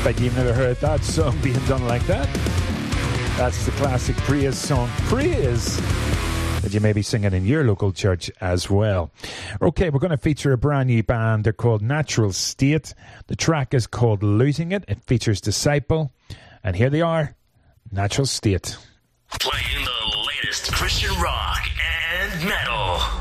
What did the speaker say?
Bet you've never heard that song being done like that. That's the classic Praise song, Praise, that you may be singing in your local church as well. Okay, we're going to feature a brand new band. They're called Natural State. The track is called Losing It. It features Disciple. And here they are, Natural State. Playing the latest Christian rock and metal.